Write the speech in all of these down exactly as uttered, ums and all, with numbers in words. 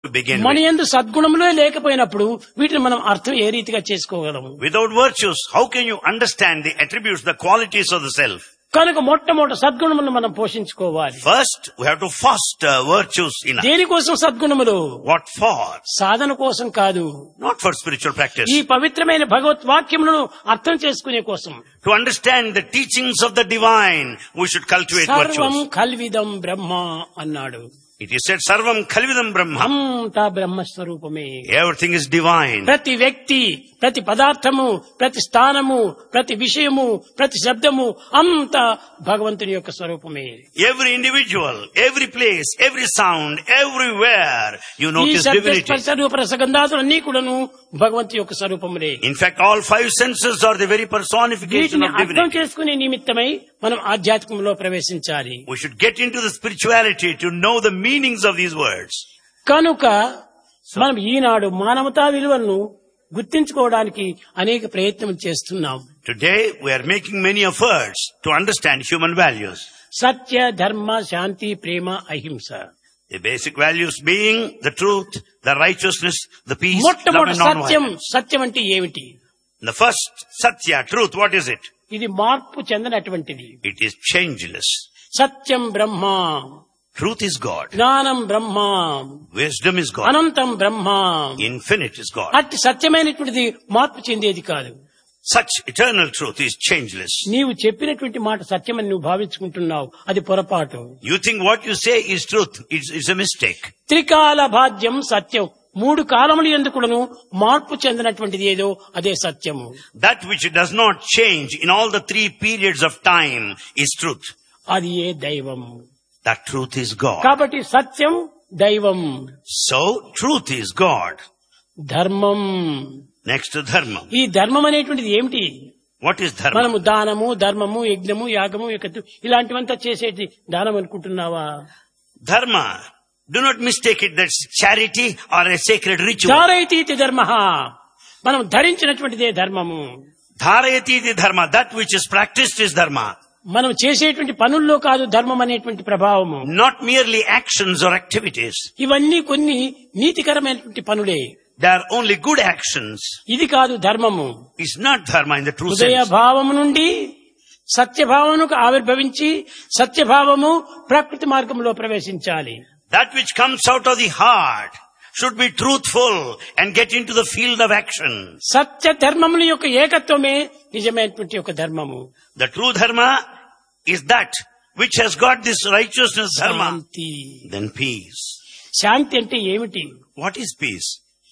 to begin మన with. యందు సద్గుణములే లేకపోయినప్పుడు వీటిని మనం అర్థం ఏ రీతిగా చేసుకోగలము? Without virtues, how can you understand the attributes, the qualities of the self? కనుక మొట్టమొదటి సద్గుణములను మనం పోషించుకోవాలి. First, we have to foster virtues in us. దేనికోసం సద్గుణములు? What for? సాధన కోసం కాదు, Not for spiritual practice. ఈ పవిత్రమైన భగవత్ వాక్యములను అర్థం చేసుకునే కోసం. To understand the teachings of the divine, we should cultivate సర్వం virtues. కల్విదం బ్రహ్మ అన్నాడు. It is said, Sarvam Khalvidam Brahma. అంతా బ్రహ్మస్వరూపమే. Everything is divine. ప్రతి వ్యక్తి, ప్రతి పదార్థము, ప్రతి స్థానము, ప్రతి విషయము, ప్రతి శబ్దము అంతా భగవంతుని యొక్క స్వరూపమే. Every individual, every place, every sound, everywhere, you ఈ notice శబ్ద divinity. స్పర్శ రూప రసగంధాదులు అన్ని కూడాను భగవంతు యొక్క స్వరూపములే. In fact, all five senses are the very personification వీటిని of అర్థం divinity. చేసుకునే నిమిత్తమై మనం ఆధ్యాత్మికంలో ప్రవేశించాలి. We should get into the spirituality to know the meanings of these words. కనుక మనం ఈనాడు మానవతా విలువలను గుర్తించుకోవడానికి అనేక ప్రయత్నం చేస్తున్నాం. Today, we are making many efforts to understand human values. సత్య, ధర్మ, శాంతి, ప్రేమ, అహింస. The basic values being the truth, the righteousness, the peace, love మొట్టమొదటి and సత్యం, non-violence. సత్యం అంటే ఏమిటి? The first, Satya, truth, what is it? ఇది మార్పు చెందనటువంటిది. It is changeless. Satyam Brahma, Truth is God. జ్ఞానం బ్రహ్మ, Wisdom is God. అనంతం బ్రహ్మ. Infinite is God. అట్టి సత్యమైనటువంటిది మార్పు చెందేది కాదు. Such eternal truth is changeless. నీవు చెప్పినటువంటి మాట సత్యమని నువ్వు భావించుకుంటున్నావు, అది పొరపాటు. You think what you say is truth. It's, it's a mistake. త్రికాల భాజ్యం సత్యం, మూడు కాలములు ఎందుకును మార్పు చెందినటువంటిది ఏదో అదే సత్యము. That which does not change in all the three periods of time is truth. అది ఏ దైవం. That truth is God. కాబట్టి సత్యం దైవం. So, truth is God. ధర్మం. Next to dharma. ఈ ధర్మం అనేటువంటిది ఏమిటి? What is dharma? మనము దానము, ధర్మము, యజ్ఞము, యాగము, ఏకత్వం ఇలాంటివంతా చేసేది దానం అనుకుంటున్నావా? Dharma. Do not mistake it that's charity or a sacred ritual. ధారయతీతి ధర్మ, మనం ధరించినటువంటిదే ధర్మము. Dharayati iti dharma. That which is practiced is dharma. మనం చేసేటువంటి పనుల్లో కాదు ధర్మం అనేటువంటి ప్రభావము. Not merely actions or activities. ఇవన్నీ కొన్ని నీతికరమైనటువంటి పనులే. They are only good actions. ఇది కాదు ధర్మము. It's not dharma in the true హృదయ sense. భావము నుండి సత్యభావమునకు ఆవిర్భవించి సత్యభావము ప్రకృతి మార్గంలో ప్రవేశించాలి. That which comes out of the heart should be truthful and get into the field of action. సత్య ధర్మముల యొక్క ఏకత్వమే నిజమైనటువంటి ఒక ధర్మము. The true dharma is that which has got this righteousness dharma. Shanti. Then peace. శాంతి అంటే ఏమిటి? What is peace?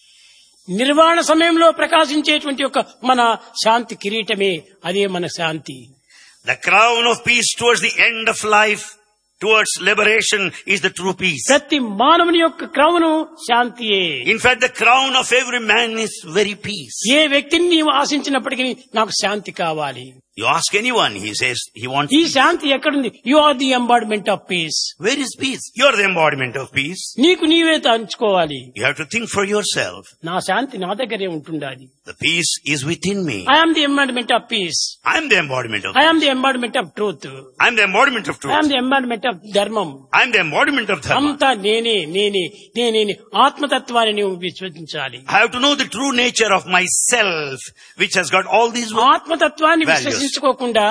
నిర్వాణ సమయంలో ప్రకాశించేటువంటి ఒక మన శాంతి కిరీటమే, అదే మన శాంతి. The crown of peace towards the end of life, towards liberation, is the true peace. ప్రతి మానవుని యొక్క crown శాంతియే. In fact, the crown of every man is very peace. ఏ వ్యక్తిని నీవు ఆశించినప్పటికీ నాకు శాంతి కావాలి. You ask anyone, he says he wants ఈ peace. శాంతి ఎక్కడుంది? You are the embodiment of piece. Where is peace? You are the embodiment of peace. నీకు నీవే తలుచుకోవాలి. You have to think for yourself. నా శాంతి నా దగ్గరే ఉంటుండాలి. The peace is within me. I am the embodiment of piece. I am the embodiment of I peace. Am the embodiment of truth. I am the embodiment of I am truth. The embodiment of ధర్మం. I am the embodiment of dharma. అంతా నేనే నేనే నేనే ఆత్మతత్వాన్ని నువ్వు విశ్వసించాలి. I have to know the true nature of myself, which has got all these ఆత్మతత్వాన్ని values. విశ్వసించుకోకుండా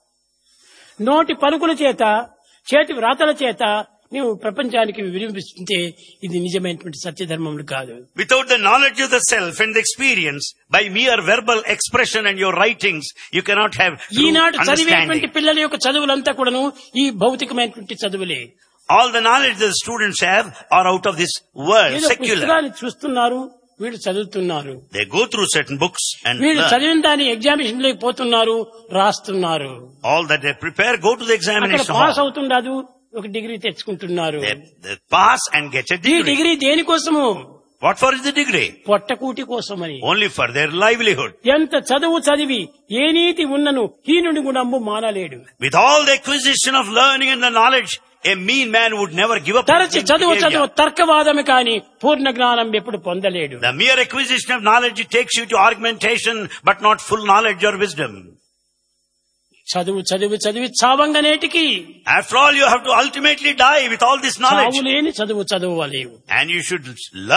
నోటి పలుకుల చేత, చేతి వ్రాతల చేత నీవు ప్రపంచానికి వినిపిస్తుంటే ఇది నిజమైనటువంటి సత్యధర్మములు కాదు. Without the knowledge of the self and the experience, by mere verbal expression and your writings, you cannot have true ఈనాడు చదివేటువంటి understanding. పిల్లల యొక్క చదువులంతా కూడాను ఈ భౌతికమైనటువంటి చదువులే. All the knowledge that the students have are out of this world, ఏదో secular. పుస్తకాన్ని చూస్తున్నారు, వీళ్ళు చదువుతున్నారు. They go through certain books and వీళ్ళు learn. చదివిన దాన్ని ఎగ్జామినేషన్ లోకి పోతున్నారు, రాస్తున్నారు. All that they prepare go to the అక్కడ examination పాస్ hall. అవుతుండదు, ఒక డిగ్రీ తెచ్చుకుంటున్నారు. They, they pass and get a ఈ degree. Degree దేనికోసము? What for is the degree? పొట్టకూటి కోసమని. Only for their livelihood. ఎంత చదువు చదివి ఏ నీతి ఉన్నను హీనుడి గుణంబు మానలేడు. With all the acquisition of learning and the knowledge, a mean man would never give up. తరచి his చదువు చదువు behavior. తర్కవాదమే కాని పూర్ణ జ్ఞానం ఎప్పుడు పొందలేడు. The mere acquisition of knowledge, it takes you to argumentation, but not full knowledge or wisdom. చదువు చదువు చదివి చావంగనేటికి After all, you have to ultimately die with all this knowledge. చావు లేని చదువు చదువు లేవు. And you should learn